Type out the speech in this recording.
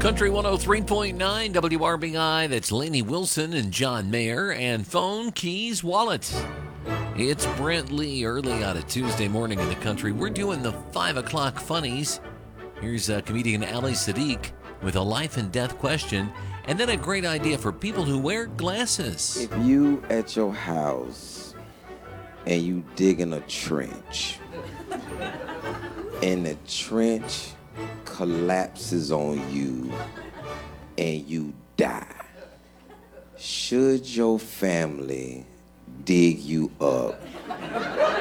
Country 103.9 WRBI, that's Lainey Wilson and John Mayer, and Phone Keys Wallet. It's Brent Lee early on a Tuesday morning in the country. We're doing the 5 o'clock funnies. Here's comedian Ali Sadiq with a life and death question, and then a great idea for people who wear glasses. If you at your house and you digging a trench, and the trench collapses on you and you die, should your family dig you up